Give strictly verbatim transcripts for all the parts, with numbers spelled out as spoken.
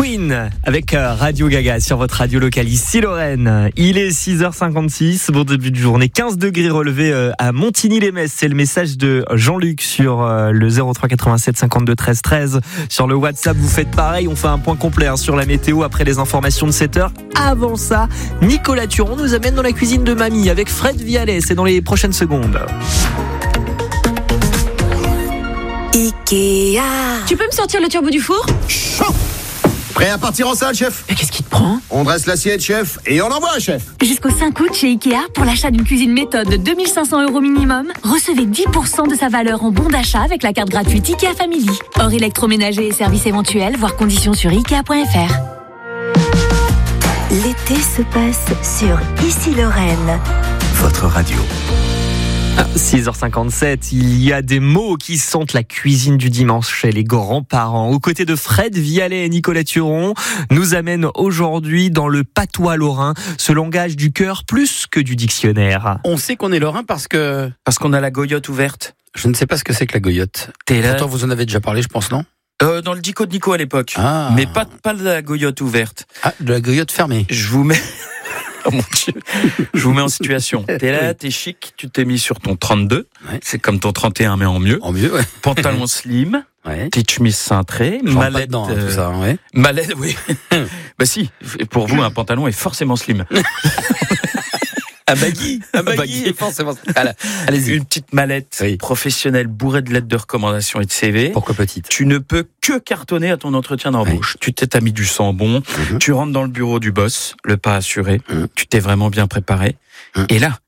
Queen avec Radio Gaga sur votre radio locale ici Lorraine. Il est six heures cinquante-six, bon début de journée, quinze degrés relevés à Montigny-les-Metz. C'est le message de Jean-Luc sur le zéro trois quatre-vingt-sept cinquante-deux treize treize. Sur le WhatsApp, vous faites pareil, on fait un point complet hein, sur la météo après les informations de sept heures. Avant ça, Nicolas Turon nous amène dans la cuisine de mamie avec Fred Vialet. C'est dans les prochaines secondes. Ikea. Tu peux me sortir le turbo du four ? Chaud. Prêt à partir en salle, chef ? Mais qu'est-ce qui te prend ? On dresse l'assiette, chef, et on envoie, chef. Jusqu'au cinq août chez Ikea, pour l'achat d'une cuisine méthode de deux mille cinq cents euros minimum, recevez dix pour cent de sa valeur en bon d'achat avec la carte gratuite Ikea Family. Hors électroménager et services éventuels, voir conditions sur ikea point f r. L'été se passe sur Ici Lorraine. Votre radio. six heures cinquante-sept, il y a des mots qui sentent la cuisine du dimanche chez les grands-parents. Aux côtés de Fred Vialet et Nicolas Turon, nous amènent aujourd'hui dans le patois lorrain, ce langage du cœur plus que du dictionnaire. On sait qu'on est lorrain parce que Parce qu'on a la goyotte ouverte. je ne sais pas ce que c'est que la goyotte. T'es là. Pourtant, vous en avez déjà parlé, je pense, non ? Euh, dans le dico de Nico à l'époque. Ah. Mais pas, pas de la goyotte ouverte. Ah, de la goyotte fermée. Je vous mets... Oh mon Dieu. Je vous mets en situation. T'es là, t'es chic, tu t'es mis sur ton trente-deux. Ouais. C'est comme ton trente et un, mais en mieux. En mieux, ouais. Pantalon slim, Ouais. petite chemise cintrée, Je rentre pas mallette. dedans, hein, euh, tout ça, ouais. Mallette, oui. Bah si, pour vous, un pantalon est forcément slim. Un baggy, un baggy, forcément. Allez-y. Une petite mallette Oui. professionnelle bourrée de lettres de recommandation et de C V. Pourquoi petite ? Tu ne peux que cartonner à ton entretien d'embauche. Tu t'es mis du sang bon, Mhm. tu rentres dans le bureau du boss, le pas assuré, Mhm. tu t'es vraiment bien préparé. Mhm. Et là,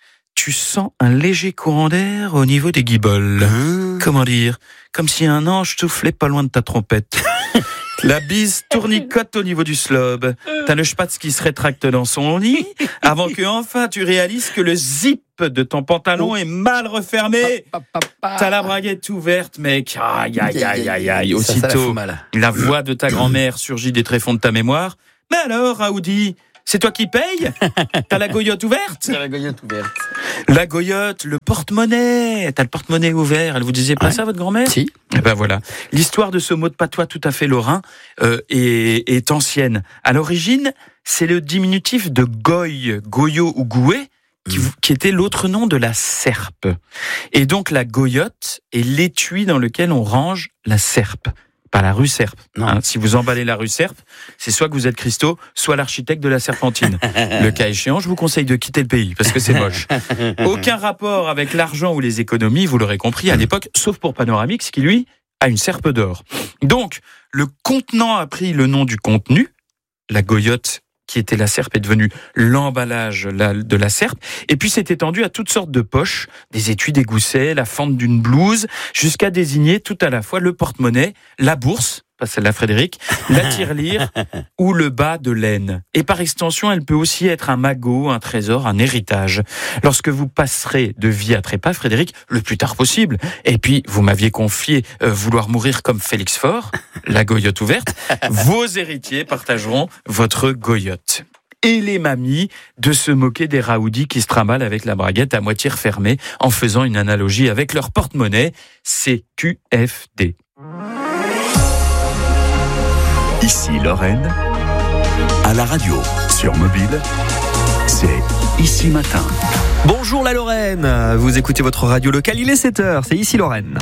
tu sens un léger courant d'air au niveau des guiboles. Hein ? Comment dire ? Comme si un ange soufflait pas loin de ta trompette. La bise tournicote au niveau du slob. T'as le spatz qui se rétracte dans son lit avant que enfin tu réalises que le zip de ton pantalon est mal refermé. T'as la braguette ouverte, mec. Aïe, aïe, aïe, aïe, aïe. Ça, ça la Aussitôt, fout mal. la voix de ta grand-mère surgit des tréfonds de ta mémoire. Mais alors, Aoudi, c'est toi qui paye ? T'as la goyotte ouverte ? La goyotte ouverte. La goyotte, le porte-monnaie. T'as le porte-monnaie ouvert. Elle vous disait pas Ouais. ça, votre grand-mère ? Si. Eh ben voilà. L'histoire de ce mot de patois tout à fait lorrain euh, est, est ancienne. À l'origine, c'est le diminutif de goy, goyo ou gouet, qui, Mmh. qui était l'autre nom de la serpe. Et donc la goyotte est l'étui dans lequel on range la serpe. Pas la rue Serpe. Non. Hein, si vous emballez la rue Serpe, c'est soit que vous êtes Christo, soit l'architecte de la Serpentine. Le cas échéant, je vous conseille de quitter le pays, parce que c'est moche. Aucun rapport avec l'argent ou les économies, vous l'aurez compris, à l'époque, sauf pour Panoramix, qui lui a une serpe d'or. Donc, le contenant a pris le nom du contenu, la goyotte qui était la serpe est devenue l'emballage de la serpe, et puis s'est étendu à toutes sortes de poches, des étuis, des goussets, la fente d'une blouse, jusqu'à désigner tout à la fois le porte-monnaie, la bourse, pas celle-là Frédéric, la tirelire ou le bas de laine. Et par extension, elle peut aussi être un magot, un trésor, un héritage. Lorsque vous passerez de vie à trépas, Frédéric, le plus tard possible, et puis vous m'aviez confié euh, vouloir mourir comme Félix Faure, la goyotte ouverte, vos héritiers partageront votre goyotte. Et les mamies de se moquer des raoudis qui se trimballent avec la braguette à moitié refermée en faisant une analogie avec leur porte-monnaie, C Q F D. Ici Lorraine, à la radio, sur mobile, c'est Ici Matin. Bonjour la Lorraine, vous écoutez votre radio locale, il est sept heures, c'est Ici Lorraine.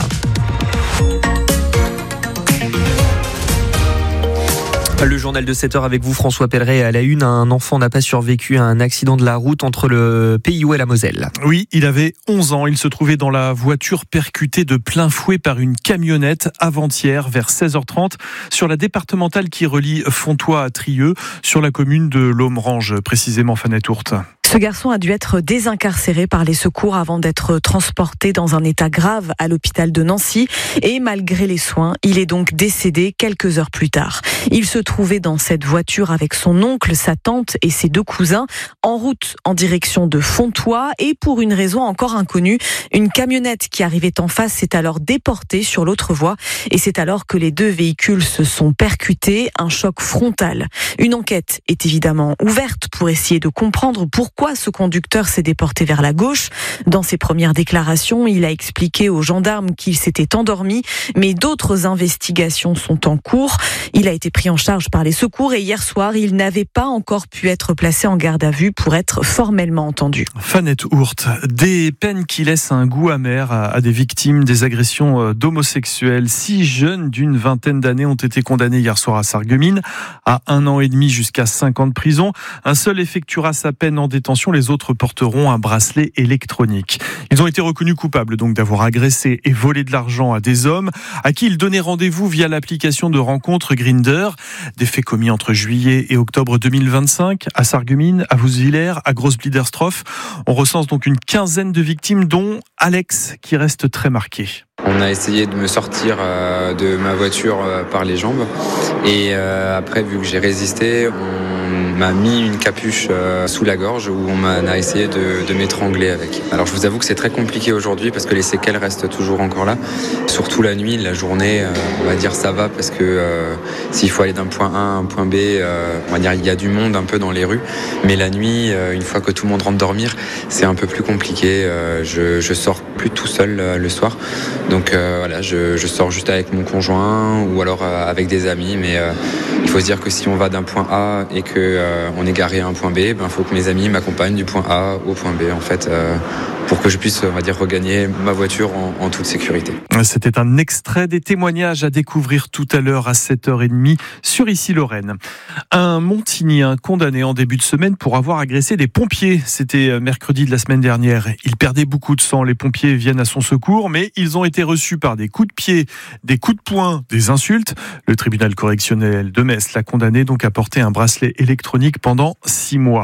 Le journal de sept heures avec vous, François Pelleret. À la une, un enfant n'a pas survécu à un accident de la route entre le Pays et la Moselle. Oui, il avait onze ans. Il se trouvait dans la voiture percutée de plein fouet par une camionnette avant-hier vers seize heures trente sur la départementale qui relie Fontois à Trieux, sur la commune de Lomrange, précisément Fanetourte. Ce garçon a dû être désincarcéré par les secours avant d'être transporté dans un état grave à l'hôpital de Nancy. Et malgré les soins, il est donc décédé quelques heures plus tard. Il se trouvait dans cette voiture avec son oncle, sa tante et ses deux cousins, en route en direction de Fontois. Et pour une raison encore inconnue, une camionnette qui arrivait en face s'est alors déportée sur l'autre voie. Et c'est alors que les deux véhicules se sont percutés, un choc frontal. Une enquête est évidemment ouverte pour essayer de comprendre pourquoi ce conducteur s'est déporté vers la gauche. Dans ses premières déclarations, il a expliqué aux gendarmes qu'il s'était endormi, mais d'autres investigations sont en cours. Il a été été pris en charge par les secours et hier soir, il n'avait pas encore pu être placé en garde à vue pour être formellement entendu. Fanette Hourt, des peines qui laissent un goût amer à, à des victimes des agressions d'homosexuels. Six jeunes d'une vingtaine d'années ont été condamnés hier soir à Sarreguemines à un an et demi jusqu'à cinq ans de prison. Un seul effectuera sa peine en détention, les autres porteront un bracelet électronique. Ils ont été reconnus coupables donc d'avoir agressé et volé de l'argent à des hommes à qui ils donnaient rendez-vous via l'application de rencontre Grindr. Des faits commis entre juillet et octobre deux mille vingt-cinq à Sarreguemines, à Vousvillers, à Grosse-Bliederstroff. On recense donc une quinzaine de victimes, dont Alex, qui reste très marqué. On a essayé de me sortir euh, de ma voiture euh, par les jambes et euh, après, vu que j'ai résisté, on m'a mis une capuche euh, sous la gorge où on m'a, on a essayé de, de m'étrangler avec. Alors je vous avoue que c'est très compliqué aujourd'hui parce que les séquelles restent toujours encore là, surtout la nuit, la journée, euh, on va dire ça va parce que euh, s'il faut aller d'un point A à un point B, euh, on va dire il y a du monde un peu dans les rues, mais la nuit, euh, une fois que tout le monde rentre dormir, c'est un peu plus compliqué. Euh, je, je sors plus tout seul euh, le soir. Donc euh, voilà, je, je sors juste avec mon conjoint ou alors euh, avec des amis, mais euh, il faut se dire que si on va d'un point A et que euh, on est garé à un point B, il ben, faut que mes amis m'accompagnent du point A au point B en fait, euh, pour que je puisse, on va dire, regagner ma voiture en, en toute sécurité. C'était un extrait des témoignages à découvrir tout à l'heure à sept heures trente sur Issy-Lorraine. Un Montignien condamné en début de semaine pour avoir agressé des pompiers. C'était mercredi de la semaine dernière. Il perdait beaucoup de sang. Les pompiers viennent à son secours, mais ils ont été reçus par des coups de pied, des coups de poing, des insultes. Le tribunal correctionnel de Metz l'a condamné donc à porter un bracelet électronique pendant six mois.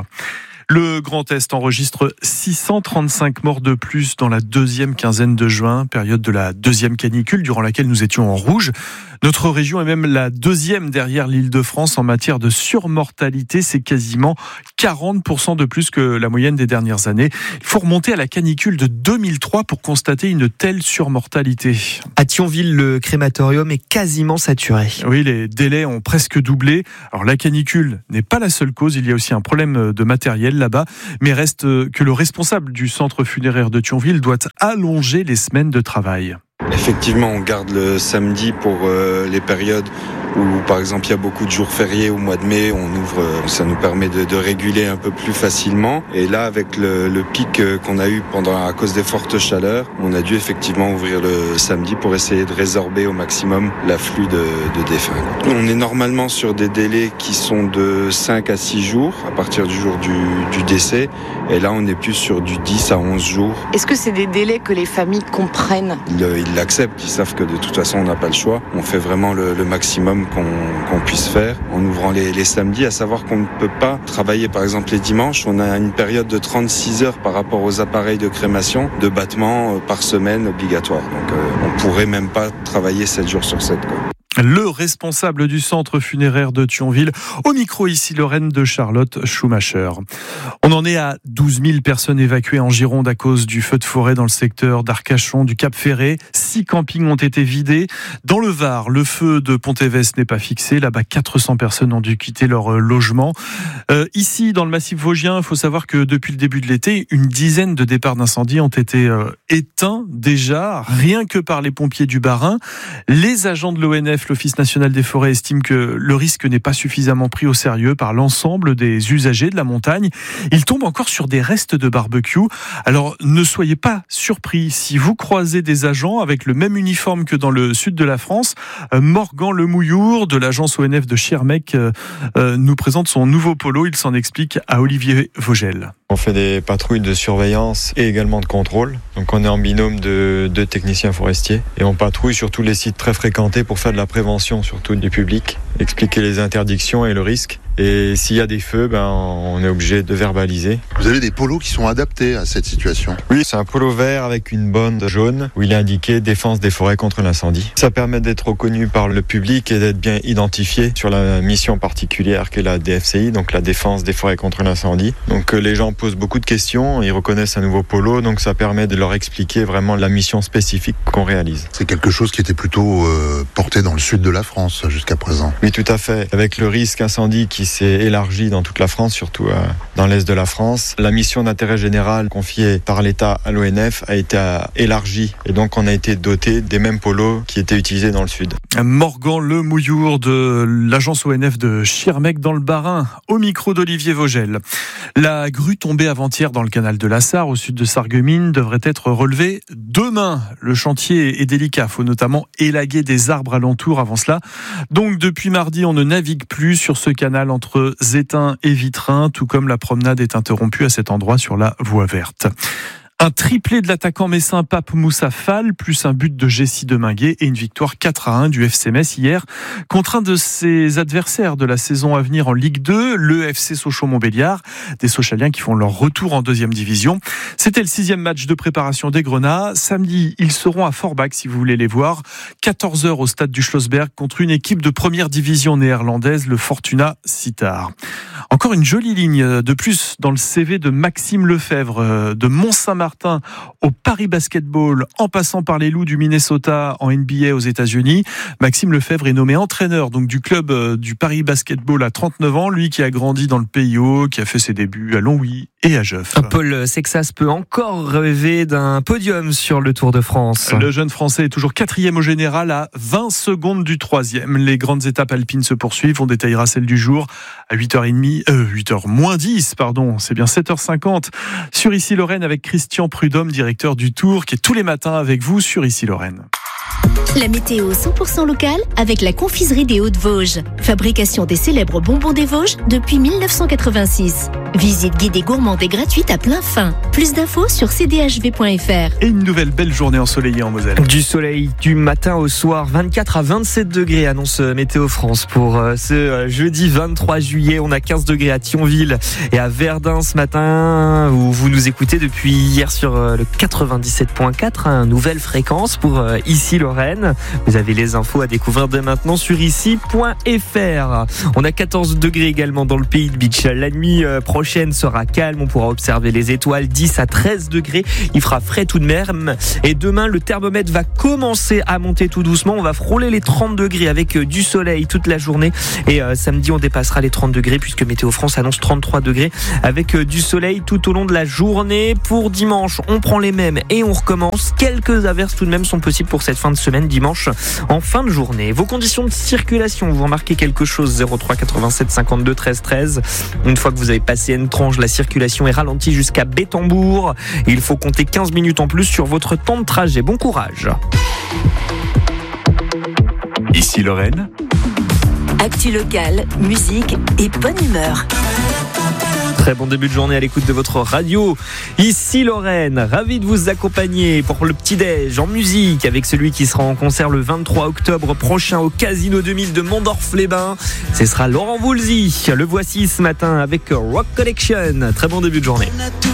Le Grand Est enregistre six cent trente-cinq morts de plus dans la deuxième quinzaine de juin, période de la deuxième canicule durant laquelle nous étions en rouge. Notre région est même la deuxième derrière l'Île-de-France en matière de surmortalité. C'est quasiment quarante pour cent de plus que la moyenne des dernières années. Il faut remonter à la canicule de deux mille trois pour constater une telle surmortalité. À Thionville, le crématorium est quasiment saturé. Oui, les délais ont presque doublé. Alors la canicule n'est pas la seule cause. Il y a aussi un problème de matériel là-bas, mais reste que le responsable du centre funéraire de Thionville doit allonger les semaines de travail. Effectivement, on garde le samedi pour euh, les périodes où, par exemple, il y a beaucoup de jours fériés au mois de mai. On ouvre, euh, ça nous permet de, de réguler un peu plus facilement. Et là, avec le, le pic euh, qu'on a eu pendant à cause des fortes chaleurs, on a dû effectivement ouvrir le samedi pour essayer de résorber au maximum l'afflux de, de défunts. On est normalement sur des délais qui sont de cinq à six jours à partir du jour du, du décès. Et là, on est plus sur du dix à onze jours. Est-ce que c'est des délais que les familles comprennent ? Ils, ils l'acceptent, ils savent que de toute façon, on n'a pas le choix. On fait vraiment le, le maximum qu'on, qu'on puisse faire en ouvrant les, les samedis, à savoir qu'on ne peut pas travailler par exemple les dimanches. On a une période de trente-six heures par rapport aux appareils de crémation de battement par semaine obligatoire. Donc euh, on pourrait même pas travailler sept jours sur sept, quoi. Le responsable du centre funéraire de Thionville, au micro ici Lorraine de Charlotte Schumacher. On en est à douze mille personnes évacuées en Gironde à cause du feu de forêt dans le secteur d'Arcachon, du Cap Ferré. Six campings ont été vidés. Dans le Var, le feu de Pontévès n'est pas fixé. Là-bas, quatre cents personnes ont dû quitter leur logement. Euh, ici, dans le massif vosgien, il faut savoir que depuis le début de l'été, une dizaine de départs d'incendie ont été euh, éteints déjà, rien que par les pompiers du Bas-Rhin. Les agents de l'O N F, l'Office national des forêts, estime que le risque n'est pas suffisamment pris au sérieux par l'ensemble des usagers de la montagne. Il tombe encore sur des restes de barbecue. Alors ne soyez pas surpris si vous croisez des agents avec le même uniforme que dans le sud de la France. Morgan Lemouillour de l'agence O N F de Schirmeck euh, nous présente son nouveau polo. Il s'en explique à Olivier Vogel. On fait des patrouilles de surveillance et également de contrôle. Donc on est en binôme de deux techniciens forestiers et on patrouille sur tous les sites très fréquentés pour faire de la prévention, surtout du public, expliquer les interdictions et le risque. Et s'il y a des feux, ben, on est obligé de verbaliser. Vous avez des polos qui sont adaptés à cette situation ? Oui, c'est un polo vert avec une bande jaune où il est indiqué défense des forêts contre l'incendie. Ça permet d'être reconnu par le public et d'être bien identifié sur la mission particulière qu'est la D F C I, donc la défense des forêts contre l'incendie. Donc que les gens posent beaucoup de questions, ils reconnaissent un nouveau polo, donc ça permet de leur expliquer vraiment la mission spécifique qu'on réalise. C'est quelque chose qui était plutôt euh, porté dans le sud de la France jusqu'à présent. Oui, tout à fait. Avec le risque incendie qui s'est élargi dans toute la France, surtout euh, dans l'est de la France, la mission d'intérêt général confiée par l'État à l'O N F a été euh, élargie et donc on a été doté des mêmes polos qui étaient utilisés dans le sud. Morgan Lemouillour de l'agence O N F de Schirmeck dans le Bas-Rhin, au micro d'Olivier Vogel. La grue tombée avant-hier dans le canal de la Sarre, au sud de Sarreguemines, devrait être relevée demain. Le chantier est délicat, il faut notamment élaguer des arbres alentours avant cela. Donc depuis mardi, on ne navigue plus sur ce canal entre Zétain et Vitrin, tout comme la promenade est interrompue à cet endroit sur la voie verte. Un triplé de l'attaquant messin Pape Moussa Fall, plus un but de Jessie Deminguet et une victoire quatre à un du F C Metz hier contre un de ses adversaires de la saison à venir en Ligue deux, le F C Sochaux-Montbéliard, des Sochaliens qui font leur retour en deuxième division. C'était le sixième match de préparation des Grenats. Samedi, ils seront à Forbach si vous voulez les voir. quatorze heures au stade du Schlossberg contre une équipe de première division néerlandaise, le Fortuna Sittard. Encore une jolie ligne de plus dans le C V de Maxime Lefebvre, de Mont-Saint-Martin au Paris Basketball, en passant par les Loups du Minnesota en N B A aux États-Unis. Maxime Lefebvre est nommé entraîneur donc du club du Paris Basketball à trente-neuf ans, lui qui a grandi dans le P I O, qui a fait ses débuts à Longwy et à Jeuf. Paul Sexas peut encore rêver d'un podium sur le Tour de France. Le jeune Français est toujours quatrième au général à vingt secondes du troisième. Les grandes étapes alpines se poursuivent. On détaillera celle du jour à huit heures trente, euh, huit heures moins dix, pardon. C'est bien sept heures cinquante sur Issy-Lorraine avec Christian Prudhomme, directeur du Tour, qui est tous les matins avec vous sur Issy-Lorraine. La météo cent pour cent locale avec la confiserie des Hauts-de-Vosges. Fabrication des célèbres bonbons des Vosges depuis mille neuf cent quatre-vingt-six. Visite guidée gourmande et gratuite à plein fin. Plus d'infos sur c d h v point f r. Et une nouvelle belle journée ensoleillée en Moselle. Du soleil du matin au soir, vingt-quatre à vingt-sept degrés, annonce Météo France pour ce jeudi vingt-trois juillet. On a quinze degrés à Thionville et à Verdun ce matin, où vous nous écoutez depuis hier sur le quatre-vingt-dix-sept point quatre, hein, nouvelle fréquence pour Issy-Lorraine. Vous avez les infos à découvrir dès maintenant sur issy point f r. On a quatorze degrés également dans le pays de Beach. La nuit prochaine sera calme, on pourra observer les étoiles, dix à treize degrés. Il fera frais tout de même. Et demain, le thermomètre va commencer à monter tout doucement. On va frôler les trente degrés avec du soleil toute la journée. Et euh, samedi, on dépassera les trente degrés puisque Météo France annonce trente-trois degrés avec euh, du soleil tout au long de la journée. Pour dimanche, on prend les mêmes et on recommence. Quelques averses tout de même sont possibles pour cette fin de semaine, dimanche en fin de journée. Vos conditions de circulation, vous remarquez quelque chose? Zéro trois quatre-vingt-sept cinquante-deux treize treize. Une fois que vous avez passé une tranche, la circulation est ralentie jusqu'à Bétambourg. Il faut compter quinze minutes en plus sur votre temps de trajet. Bon courage. Issy-Lorraine. Actu locale, musique et bonne humeur. Très bon début de journée à l'écoute de votre radio. Issy-Lorraine, ravi de vous accompagner pour le petit-déj en musique avec celui qui sera en concert le vingt-trois octobre prochain au Casino deux mille de Mondorf-les-Bains. Ce sera Laurent Voulzy. Le voici ce matin avec Rock Collection. Très bon début de journée.